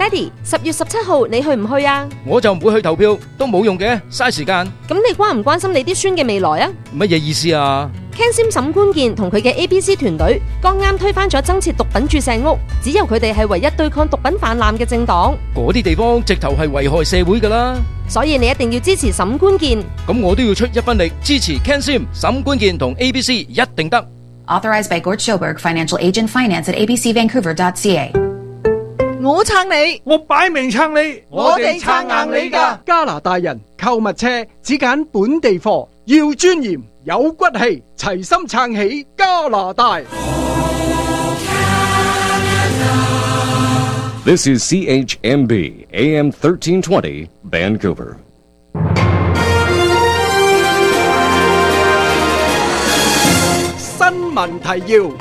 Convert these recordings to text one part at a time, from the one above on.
爹哋，10月17號你去唔去啊？ 我就唔會去投票，都冇用嘅，嘥時間。 咁你關唔關心你啲孫嘅未來啊？ 乜嘢意思啊？ Ken Sim 沈官健同佢嘅 ABC 團隊剛啱推翻咗增設毒品注射屋，只有佢哋係唯一對抗毒品泛濫嘅政黨。 嗰啲地方直頭係危害社會㗎啦。 所以你一定要支持沈官健。 咁我都要出一分力支持 Ken Sim 沈官健同 ABC 一定得。 Authorized by Gord Schoberg, Financial Agent Finance at abcvancouver.ca。 我撐你， 我擺明撐你， 我哋撐硬你㗎。 加拿大人購物車只揀本地貨，要尊嚴有骨氣，齊心撐起加拿大。 This is CHMB AM 1320 Vancouver。 新聞提要。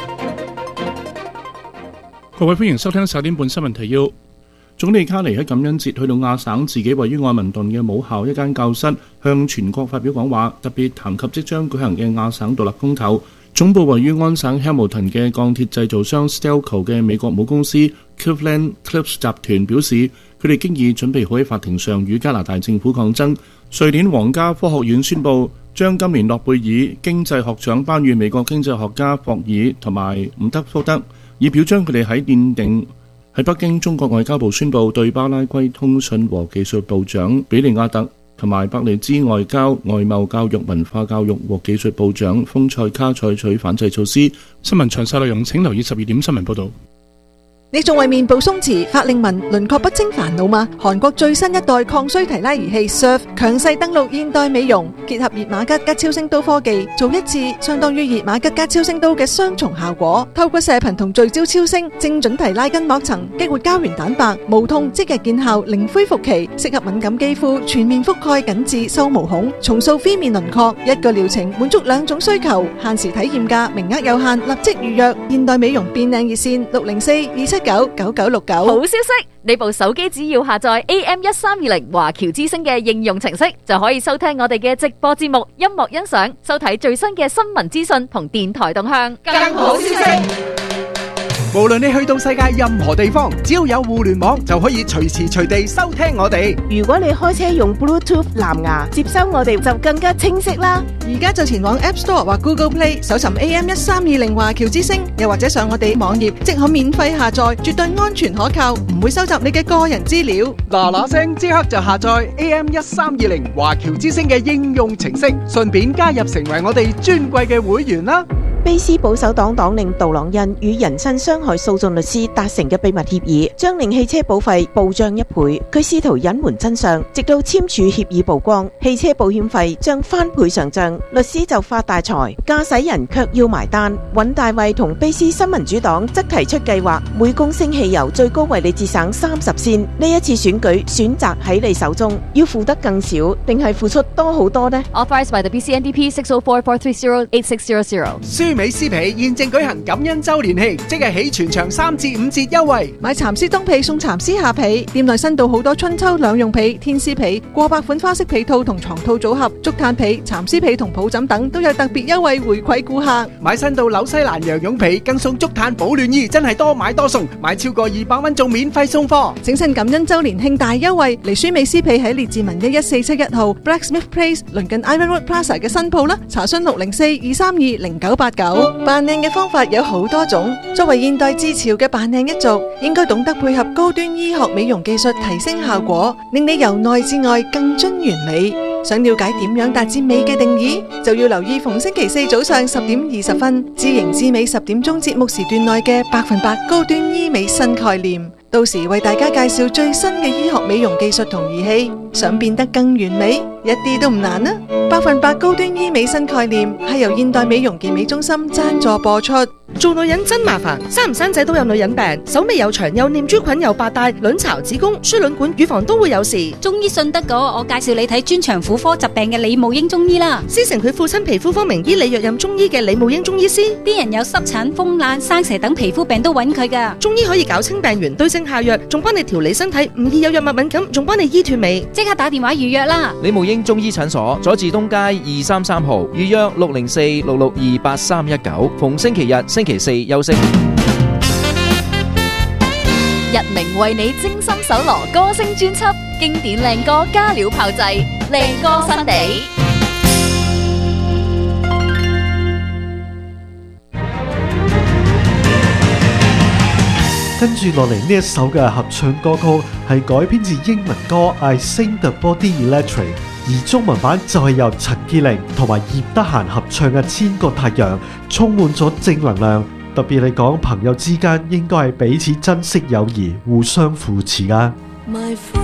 各位歡迎收聽10點半新聞提要。總理卡尼喺感恩節去到亞省自己位於愛民頓嘅母校一間教室，向全國發表講話，特別談及即將舉行嘅亞省獨立公投。總部位於安省 Hamilton 嘅鋼鐵製造商 Stelco 嘅美國母公司 Cleveland Cliffs 集團表示，佢哋經已準備好喺法庭上與加拿大政府抗爭。瑞典皇家科學院宣布將今年諾貝爾經濟學獎頒予美國經濟學家霍爾同埋伍德福德，以表彰佢哋喺奠定。喺北京，中國外交部宣布對巴拉圭通訊和技術部長比利亞特同埋伯利茲外交、外貿、教育、文化教育和技術部長豐塞卡採取反制措施。新聞詳細內容請留意12點新聞報導。 你仲為面部鬆弛、法令紋、輪廓不清煩惱嗎？韓國最新一代抗衰提拉儀器 Surf 強勢登陸現代美容，結合熱瑪吉加超聲刀科技，做一次相當於熱瑪吉加超聲刀嘅雙重效果。透過射頻同聚焦超聲，精準提拉筋膜層，激活膠原蛋白，無痛即日見效，零恢復期，適合敏感肌膚，全面覆蓋緊致收毛孔，重塑 V 面輪廓。一個療程滿足兩種需求，限時體驗價，名額有限，立即預約。現代美容變靚熱線604-279-9969。 好消息，你部手機只要下載 AM1320華僑之聲嘅應用程式，就可以收聽我哋嘅直播節目、音樂欣賞、收睇最新嘅新聞資訊同電台動向。 更好消息， 無論你去到世界任何地方，只要有互聯網就可以隨時隨地收聽我哋。 如果你開車用 Bluetooth 藍牙接收我哋就更加清晰啦。 而家就前往 App Store 或 Google Play 搜尋 AM1320華僑之聲，又或者上我哋網頁即可免費下載，絕對安全可靠，唔會收集你嘅個人資料。 嗱聲即刻就下載 AM1320華僑之聲嘅應用程式，順便加入成為我哋尊貴嘅會員啦。 卑斯保守黨黨領杜朗恩與人身傷害訴訟律師達成嘅秘密協議，將令汽車保費暴漲1倍。佢試圖隱瞞真相，直到簽署協議曝光，汽車保險費將翻倍上漲，律師就發大財，駕駛人卻要埋單。尹大衛同卑斯新民主黨則提出計劃，每公升汽油最高為你節省30仙。呢一次選舉選擇喺你手中，要付得更少，定係付出多好多呢？ Authorized by the BC-NDP 604-430-8600。 舒美斯皮現正舉行感恩周年慶，即日起全場3至5折優惠。 買蠶絲冬被送蠶絲下被，店內新到好多春秋兩用被、天絲被、過百款花式被套同床套組合，竹炭被、蠶絲被同抱枕等都有特別優惠回饋顧客。 買新到紐西蘭羊絨被，更送竹炭保暖衣，真係多買多送，買超過200蚊仲免費送貨。 整身感恩周年慶大優惠，嚟舒美斯被喺列治文11471號 Blacksmith Place 鄰近 Ironwood Plaza 嘅新鋪啦，查詢604-232-0989。扮靚嘅方法有好多種，作為現代之潮嘅扮靚一族，應該懂得配合高端醫學美容技術提升效果，令你由內至外更臻完美。想了解點樣達至美嘅定義，就要留意逢星期四早上10點20分，知型知美10點鐘節目時段內嘅100%高端醫美新概念。到時為大家介紹最新嘅醫學美容技術同儀器，想變得更完美，一啲都唔難啊！100%高端醫美新概念係由現代美容健美中心贊助播出。 做女人真麻煩，生唔生仔都有女人病，手尾又長又念珠菌又白帶，卵巢、子宮、輸卵管、乳房都會有事。 中醫信得過，我介紹你睇專長婦科疾病嘅李慕英中醫啦。 師承佢父親皮膚科名醫李若任中醫嘅李慕英中醫師， 啲人有濕疹、風癩、生蛇等皮膚病都揾佢噶。 中醫可以搞清病源，對症下藥，仲幫你調理身體，唔易有藥物敏感，仲幫你醫脫尾。 即刻打電話預約啦！ 李慕英中醫診所，佐治東街233號，預約604-662-8319，逢星期日、星期四休息。 日明為你精心搜羅歌聲專輯，經典靚歌加料炮製，靚歌新地。 跟住落嚟呢一首嘅合唱歌曲係改編自英文歌 I Sing the Body Electric， 而中文版就係由陳潔靈同埋葉德嫻合唱嘅《千個太陽》，充滿咗正能量。特別嚟講，朋友之間應該係彼此珍惜友誼，互相扶持㗎。